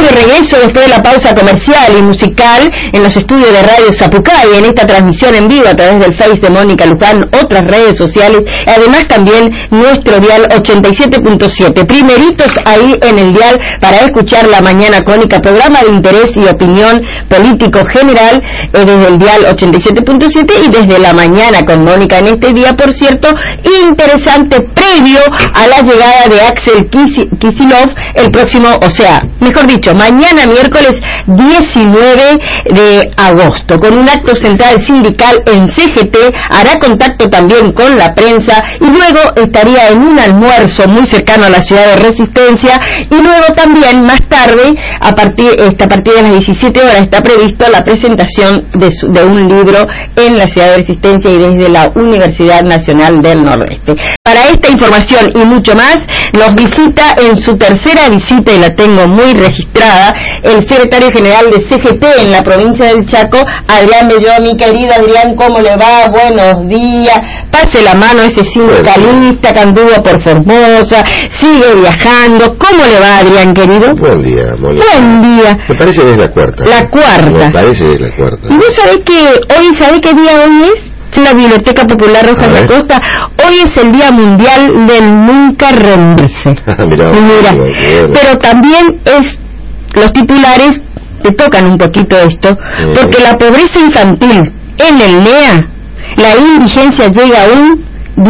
Estamos de regreso después de la pausa comercial y musical en los estudios de Radio Zapucay, en esta transmisión en vivo a través del Face de Mónica Luján, otras redes sociales, además también nuestro dial 87.7, primeritos ahí en el dial para escuchar La Mañana Cónica, programa de interés y opinión político general, desde el dial 87.7 y desde La Mañana con Mónica en este día, por cierto, interesante, previo a la llegada de Axel Kicillof el próximo, o sea, mejor dicho, mañana miércoles 19 de agosto, con un acto central sindical en CGT, hará contacto también con la prensa y luego estaría en un almuerzo muy cercano a la ciudad de Resistencia y luego también más tarde, a partir de las 17 horas está previsto la presentación de un libro en la ciudad de Resistencia y desde la Universidad Nacional del Nordeste. Para esta información y mucho más, nos visita en su tercera visita, y la tengo muy registrada, el secretario general de CGT en la provincia del Chaco, Adrián Bello. Mi querido Adrián, ¿cómo le va? Buenos días. Pase la mano a ese sindicalista que anduvo por Formosa, sigue viajando. ¿Cómo le va, Adrián, querido? Buen día, Mónica. Buen día. Me parece que es la cuarta. La cuarta. Me parece que es la cuarta. ¿Y vos sabés qué día hoy es? La Biblioteca Popular Rosa de Acosta. Hoy es el Día Mundial del Nunca Rendirse. Mira, pero también los titulares te tocan un poquito esto, porque la pobreza infantil en el NEA, la indigencia llega a un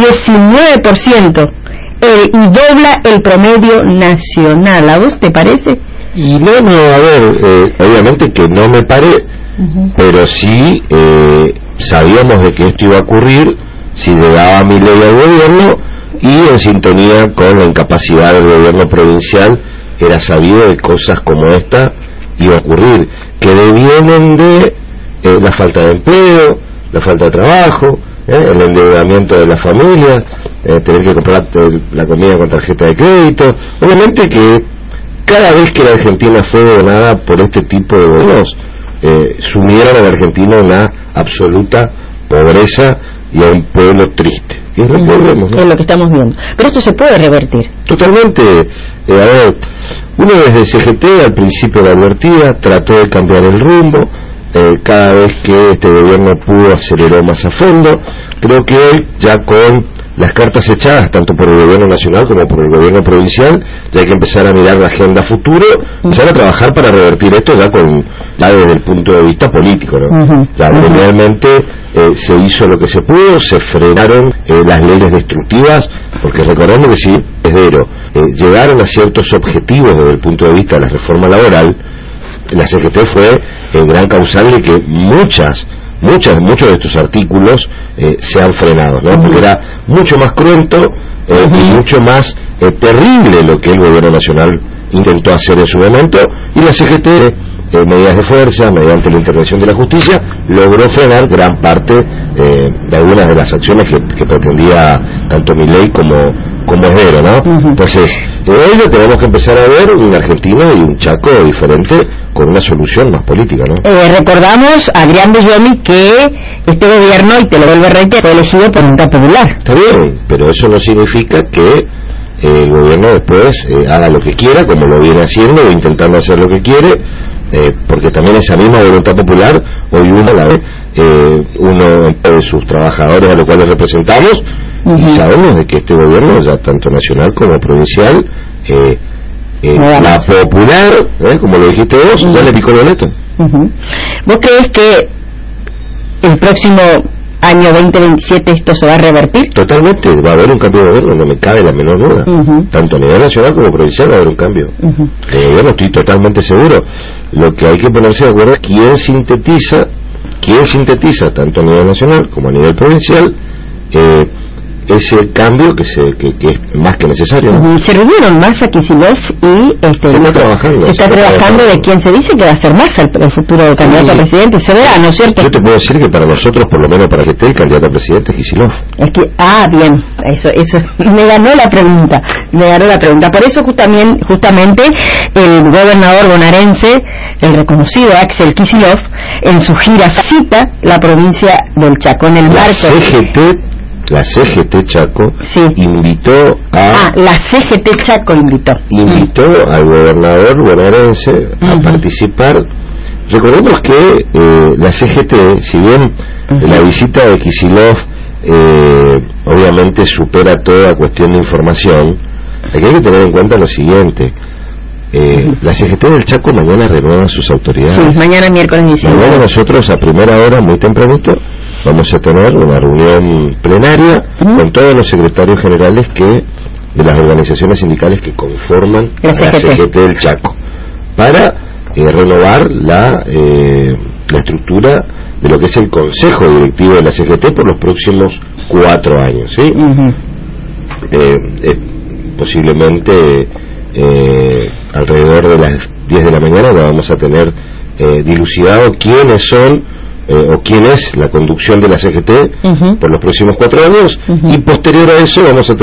19% y dobla el promedio nacional. ¿A vos te parece? Y no, a ver, obviamente que no me paré, pero sí sabíamos de que esto iba a ocurrir si llegaba Milei al gobierno, y en sintonía con la incapacidad del gobierno provincial era sabido de cosas como esta iba a ocurrir, que devienen de la falta de empleo, la falta de trabajo, el endeudamiento de las familias, tener que comprar la comida con tarjeta de crédito. Obviamente que cada vez que la Argentina fue gobernada por este tipo de gobiernos, sumieron a la Argentina una absoluta pobreza y a un pueblo triste. Y es lo que volvemos, ¿no? Es lo que estamos viendo. Pero esto se puede revertir. Totalmente. A ver, uno desde CGT al principio lo advertía, trató de cambiar el rumbo, cada vez que este gobierno pudo aceleró más a fondo. Creo que hoy, ya con las cartas echadas tanto por el gobierno nacional como por el gobierno provincial, ya hay que empezar a mirar la agenda futuro, empezar a trabajar para revertir esto ya desde el punto de vista político, ¿no? Ya realmente se hizo lo que se pudo, se frenaron las leyes destructivas, porque recordemos que si llegaron a ciertos objetivos desde el punto de vista de la reforma laboral, la CGT fue el gran causal de que muchos de estos artículos se han frenado, ¿no? Porque era mucho más cruento y mucho más terrible lo que el gobierno nacional intentó hacer en su momento, y la CGT, medidas de fuerza, mediante la intervención de la justicia, logró frenar gran parte de algunas de las acciones que pretendía tanto Milei como Esdero, ¿no? Entonces, hoy ya tenemos que empezar a ver un Argentina y un Chaco diferente, con una solución más política, ¿no? Recordamos a Adrián Bellomi que este gobierno, y te lo vuelvo a reiterar, fue elegido por voluntad popular. Está bien, pero eso no significa que el gobierno después haga lo que quiera, como lo viene haciendo, o intentando hacer lo que quiere, porque también esa misma voluntad popular, hoy uno de sus trabajadores a los cuales representamos, y sabemos de que este gobierno, ya tanto nacional como provincial, la popular, como lo dijiste vos, ya le picó el boleto. ¿Vos crees que el próximo año 2027 esto se va a revertir? Totalmente, va a haber un cambio de gobierno, no me cabe la menor duda. Tanto a nivel nacional como provincial va a haber un cambio. Yo no estoy totalmente seguro. Lo que hay que ponerse de acuerdo es quién sintetiza tanto a nivel nacional como a nivel provincial ese cambio que es más que necesario, ¿no? Se reunieron Massa, Kicillof y se está trabajando de quien se dice que va a ser Massa el futuro candidato a presidente. Se verá, ¿no es cierto? Yo te puedo decir que para nosotros, por lo menos para que esté el candidato a presidente, es Kicillof. Bien, eso me ganó la pregunta. Por eso justamente el gobernador bonaerense, el reconocido Axel Kicillof, en su gira cita la provincia del Chaco en el marco. CGT la CGT Chaco Sí. invitó a... la CGT Chaco invitó al gobernador bonaerense a participar. Recordemos que la CGT, si bien la visita de Kicillof obviamente supera toda cuestión de información, hay que tener en cuenta lo siguiente. La CGT del Chaco mañana renueva sus autoridades. Sí, mañana miércoles 19. Mañana nosotros a primera hora, muy tempranito, vamos a tener una reunión plenaria con todos los secretarios generales de las organizaciones sindicales que conforman la CGT del Chaco, para renovar la estructura de lo que es el Consejo Directivo de la CGT por los próximos 4 años, ¿sí? Posiblemente alrededor de las 10 de la mañana ya vamos a tener dilucidado quiénes son o quién es la conducción de la CGT por los próximos 4 años, y posterior a eso vamos a tener